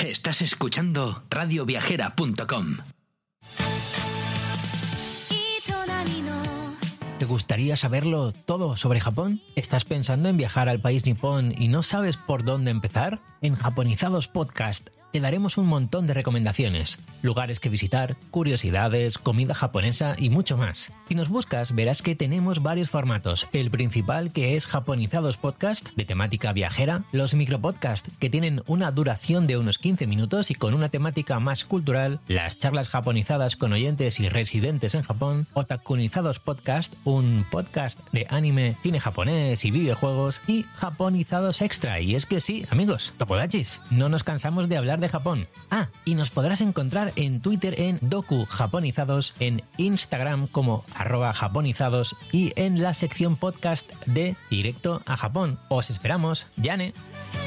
Estás escuchando radioviajera.com. ¿Te gustaría saberlo todo sobre Japón? ¿Estás pensando en viajar al país nipón y no sabes por dónde empezar? En Japonizados Podcast te daremos un montón de recomendaciones, lugares que visitar, curiosidades, comida japonesa y mucho más. Si nos buscas verás que tenemos varios formatos. El principal, que es Japonizados Podcast, de temática viajera, los micropodcasts, que tienen una duración de unos 15 minutos y con una temática más cultural, las charlas japonizadas con oyentes y residentes en Japón, Otakunizados Podcast, un podcast de anime, cine japonés y videojuegos, y Japonizados Extra. Y es que sí, amigos, topodachis, no nos cansamos de hablar de Japón. Y nos podrás encontrar en Twitter en Doku Japonizados, en Instagram como @japonizados y en la sección podcast de Directo a Japón. Os esperamos, Yane.